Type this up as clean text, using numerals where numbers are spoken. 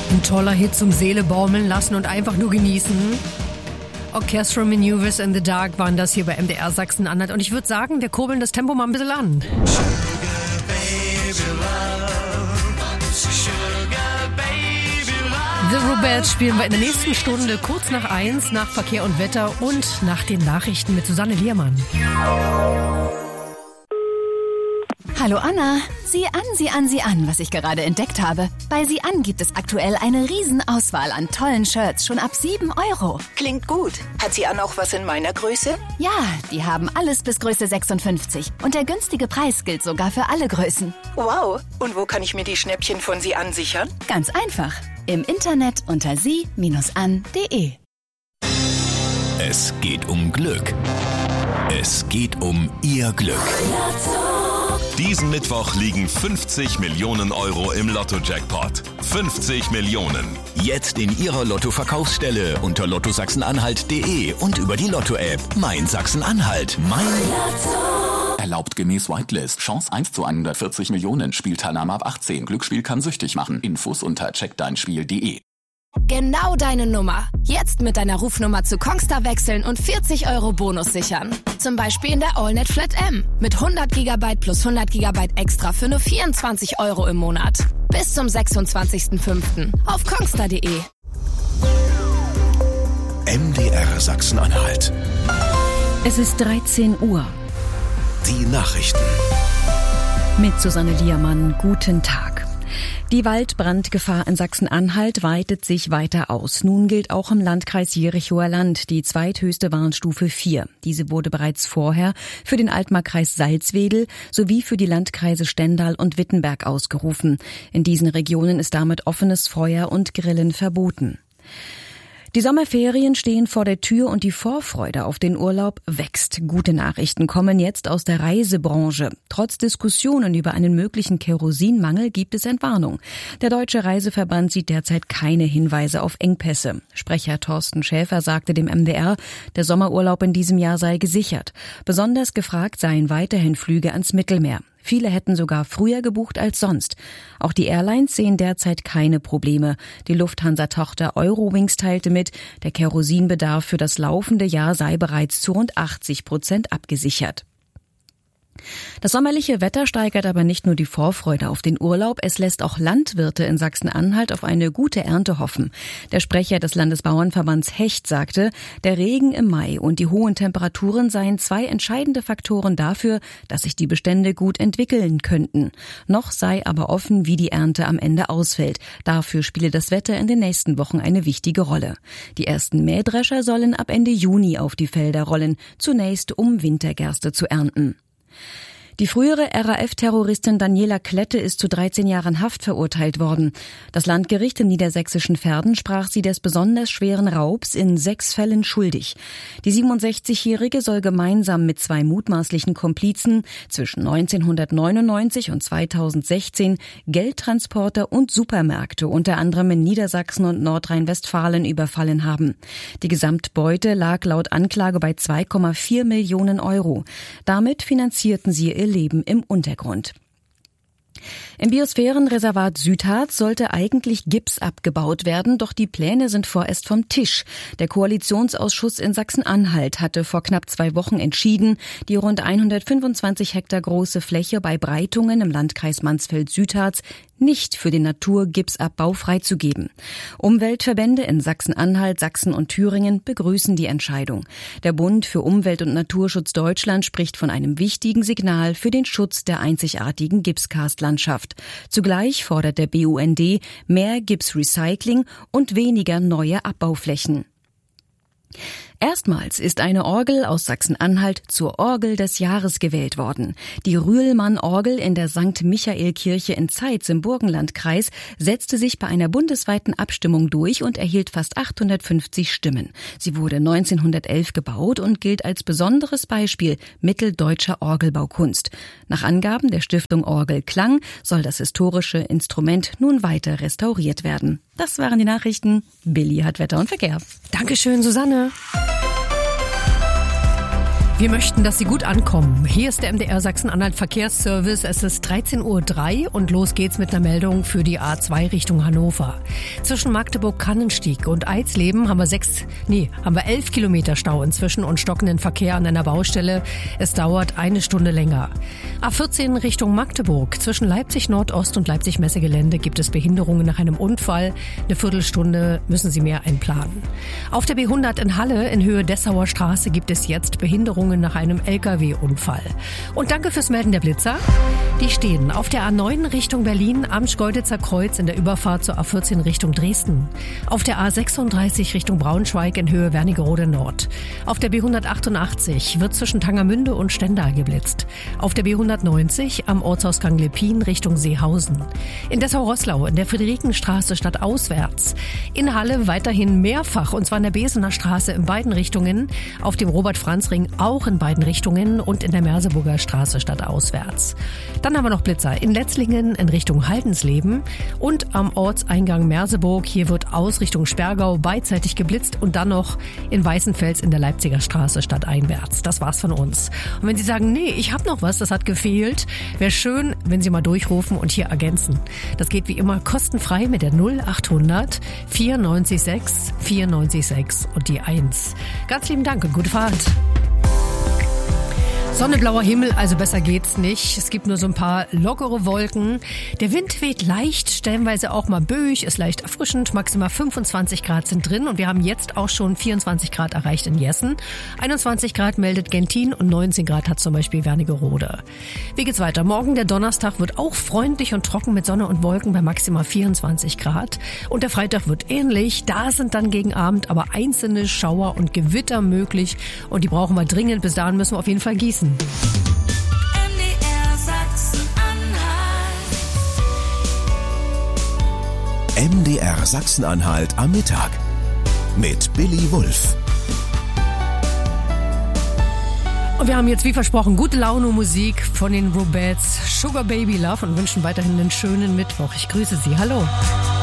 Ein toller Hit zum Seele baumeln lassen und einfach nur genießen. Orchestral Maneuvers in the Dark waren das hier bei MDR Sachsen-Anhalt. Und ich würde sagen, wir kurbeln das Tempo mal ein bisschen an. The Rubettes spielen wir in der nächsten Stunde kurz nach 1, nach Verkehr und Wetter und nach den Nachrichten mit Susanne Liermann. Hallo Anna, sieh an, was ich gerade entdeckt habe. Bei Sieh an gibt es aktuell eine Riesenauswahl an tollen Shirts, schon ab 7 €. Klingt gut. Hat Sieh an auch was in meiner Größe? Ja, die haben alles bis Größe 56. Und der günstige Preis gilt sogar für alle Größen. Wow. Und wo kann ich mir die Schnäppchen von Sieh an sichern? Ganz einfach. Im Internet unter sie-an.de. Es geht um Glück. Es geht um Ihr Glück. Diesen Mittwoch liegen 50 Millionen € im Lotto-Jackpot. 50 Millionen. Jetzt in Ihrer Lotto-Verkaufsstelle unter lottosachsenanhalt.de und über die Lotto-App Mein Sachsen-Anhalt. Mein Lotto. Erlaubt gemäß Whitelist. Chance 1 zu 140 Millionen. Spielteilnahme ab 18. Glücksspiel kann süchtig machen. Infos unter checkdeinspiel.de. Genau deine Nummer. Jetzt mit deiner Rufnummer zu Kongstar wechseln und 40 € Bonus sichern. Zum Beispiel in der AllNet Flat M. Mit 100 GB plus 100 GB extra für nur 24 € im Monat. Bis zum 26.05. auf kongstar.de. MDR Sachsen-Anhalt. Es ist 13 Uhr. Die Nachrichten. Mit Susanne Liermann, guten Tag. Die Waldbrandgefahr in Sachsen-Anhalt weitet sich weiter aus. Nun gilt auch im Landkreis Jerichower Land die zweithöchste Warnstufe 4. Diese wurde bereits vorher für den Altmarkkreis Salzwedel sowie für die Landkreise Stendal und Wittenberg ausgerufen. In diesen Regionen ist damit offenes Feuer und Grillen verboten. Die Sommerferien stehen vor der Tür und die Vorfreude auf den Urlaub wächst. Gute Nachrichten kommen jetzt aus der Reisebranche. Trotz Diskussionen über einen möglichen Kerosinmangel gibt es Entwarnung. Der Deutsche Reiseverband sieht derzeit keine Hinweise auf Engpässe. Sprecher Thorsten Schäfer sagte dem MDR, der Sommerurlaub in diesem Jahr sei gesichert. Besonders gefragt seien weiterhin Flüge ans Mittelmeer. Viele hätten sogar früher gebucht als sonst. Auch die Airlines sehen derzeit keine Probleme. Die Lufthansa-Tochter Eurowings teilte mit, der Kerosinbedarf für das laufende Jahr sei bereits zu rund 80% abgesichert. Das sommerliche Wetter steigert aber nicht nur die Vorfreude auf den Urlaub, es lässt auch Landwirte in Sachsen-Anhalt auf eine gute Ernte hoffen. Der Sprecher des Landesbauernverbands Hecht sagte, der Regen im Mai und die hohen Temperaturen seien zwei entscheidende Faktoren dafür, dass sich die Bestände gut entwickeln könnten. Noch sei aber offen, wie die Ernte am Ende ausfällt. Dafür spiele das Wetter in den nächsten Wochen eine wichtige Rolle. Die ersten Mähdrescher sollen ab Ende Juni auf die Felder rollen, zunächst um Wintergerste zu ernten. Die frühere RAF-Terroristin Daniela Klette ist zu 13 Jahren Haft verurteilt worden. Das Landgericht im niedersächsischen Verden sprach sie des besonders schweren Raubs in 6 Fällen schuldig. Die 67-Jährige soll gemeinsam mit 2 mutmaßlichen Komplizen zwischen 1999 und 2016 Geldtransporter und Supermärkte unter anderem in Niedersachsen und Nordrhein-Westfalen überfallen haben. Die Gesamtbeute lag laut Anklage bei 2,4 Millionen €. Damit finanzierten sie ihr Leben im Untergrund. Im Biosphärenreservat Südharz sollte eigentlich Gips abgebaut werden, doch die Pläne sind vorerst vom Tisch. Der Koalitionsausschuss in Sachsen-Anhalt hatte vor knapp 2 Wochen entschieden, die rund 125 Hektar große Fläche bei Breitungen im Landkreis Mansfeld-Südharz nicht für den Naturgipsabbau freizugeben. Umweltverbände in Sachsen-Anhalt, Sachsen und Thüringen begrüßen die Entscheidung. Der Bund für Umwelt- und Naturschutz Deutschland spricht von einem wichtigen Signal für den Schutz der einzigartigen Gipskarstlandschaft. Zugleich fordert der BUND mehr Gipsrecycling und weniger neue Abbauflächen. Erstmals ist eine Orgel aus Sachsen-Anhalt zur Orgel des Jahres gewählt worden. Die Rühlmann-Orgel in der St. Michael-Kirche in Zeitz im Burgenlandkreis setzte sich bei einer bundesweiten Abstimmung durch und erhielt fast 850 Stimmen. Sie wurde 1911 gebaut und gilt als besonderes Beispiel mitteldeutscher Orgelbaukunst. Nach Angaben der Stiftung Orgel Klang soll das historische Instrument nun weiter restauriert werden. Das waren die Nachrichten. Billy hat Wetter und Verkehr. Dankeschön, Susanne. Wir möchten, dass Sie gut ankommen. Hier ist der MDR Sachsen-Anhalt Verkehrsservice. Es ist 13:03 Uhr und los geht's mit einer Meldung für die A2 Richtung Hannover. Zwischen Magdeburg-Kannenstieg und Eisleben haben wir 11 Kilometer Stau inzwischen und stockenden Verkehr an einer Baustelle. Es dauert eine Stunde länger. A14 Richtung Magdeburg. Zwischen Leipzig Nordost und Leipzig Messegelände gibt es Behinderungen nach einem Unfall. Eine Viertelstunde müssen Sie mehr einplanen. Auf der B100 in Halle in Höhe Dessauer Straße gibt es jetzt Behinderungen nach einem LKW-Unfall. Und danke fürs Melden der Blitzer. Die stehen auf der A9 Richtung Berlin am Schkeuditzer Kreuz in der Überfahrt zur A14 Richtung Dresden. Auf der A36 Richtung Braunschweig in Höhe Wernigerode Nord. Auf der B188 wird zwischen Tangermünde und Stendal geblitzt. Auf der B190 am Ortsausgang Leppin Richtung Seehausen. In Dessau-Roßlau in der Friederikenstraße stadtauswärts. In Halle weiterhin mehrfach, und zwar in der Besener Straße in beiden Richtungen. Auf dem Robert-Franz-Ring auch in beiden Richtungen und in der Merseburger Straße stadtauswärts. Dann haben wir noch Blitzer in Letzlingen in Richtung Haldensleben und am Ortseingang Merseburg. Hier wird aus Richtung Sperrgau beidseitig geblitzt und dann noch in Weißenfels in der Leipziger Straße stadteinwärts. Das war's von uns. Und wenn Sie sagen, nee, ich habe noch was, das hat gefehlt, wäre schön, wenn Sie mal durchrufen und hier ergänzen. Das geht wie immer kostenfrei mit der 0800 94 94 und die 1. Ganz lieben Dank und gute Fahrt. Sonne, blauer Himmel, also besser geht's nicht. Es gibt nur so ein paar lockere Wolken. Der Wind weht leicht, stellenweise auch mal böig, ist leicht erfrischend. Maximal 25 Grad sind drin und wir haben jetzt auch schon 24 Grad erreicht in Jessen. 21 Grad meldet Gentin und 19 Grad hat zum Beispiel Wernigerode. Wie geht's weiter? Morgen, der Donnerstag, wird auch freundlich und trocken mit Sonne und Wolken bei maximal 24 Grad. Und der Freitag wird ähnlich. Da sind dann gegen Abend aber einzelne Schauer und Gewitter möglich und die brauchen wir dringend. Bis dahin müssen wir auf jeden Fall gießen. MDR Sachsen-Anhalt am Mittag mit Billy Wulff. Und wir haben jetzt wie versprochen gute Laune Musik von den Rubettes, Sugar Baby Love und wünschen weiterhin einen schönen Mittwoch. Ich grüße Sie. Hallo.